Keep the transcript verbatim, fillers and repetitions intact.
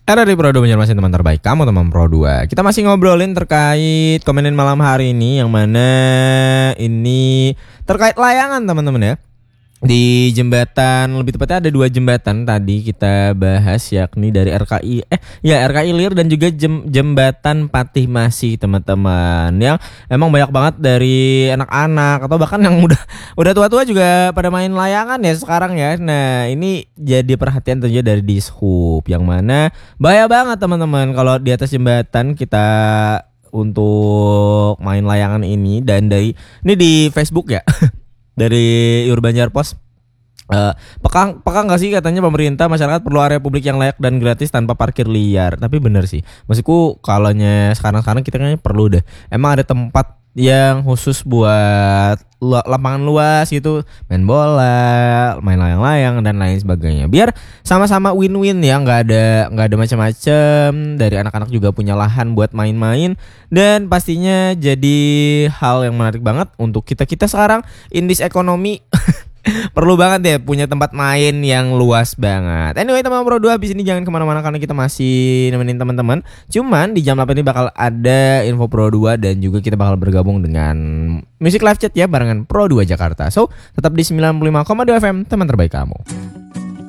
Era di Pro dua Banjarmasin, teman terbaik kamu, teman Pro dua. Kita masih ngobrolin terkait komenin malam hari ini, yang mana ini terkait layangan teman-teman ya. Di jembatan, lebih tepatnya ada dua jembatan tadi kita bahas, yakni dari R K I eh ya R K I Lir dan juga jem, jembatan Patih Masih teman-teman, yang emang banyak banget dari anak-anak atau bahkan yang udah udah tua-tua juga pada main layangan ya sekarang ya. Nah ini jadi perhatian tentunya dari Dishub, yang mana bahaya banget teman-teman kalau di atas jembatan kita untuk main layangan ini. Dan dari ini di Facebook ya dari Urbanjar Post, uh, peka peka nggak sih katanya pemerintah masyarakat perlu area publik yang layak dan gratis tanpa parkir liar. Tapi bener sih, maksudku kalaunya sekarang-sekarang kita kayaknya perlu deh emang ada tempat yang khusus buat lapangan luas gitu, main bola, main layang-layang dan lain sebagainya, biar sama-sama win-win ya, nggak ada nggak ada macam-macam. Dari anak-anak juga punya lahan buat main-main, dan pastinya jadi hal yang menarik banget untuk kita-kita sekarang in this ekonomi. Perlu banget ya punya tempat main yang luas banget. Anyway teman Pro dua, habis ini jangan kemana-mana karena kita masih nemenin teman-teman. Cuman di jam delapan ini bakal ada info Pro dua dan juga kita bakal bergabung dengan Music Live Chat ya barengan Pro dua Jakarta. So tetap di sembilan puluh lima koma dua F M, teman terbaik kamu.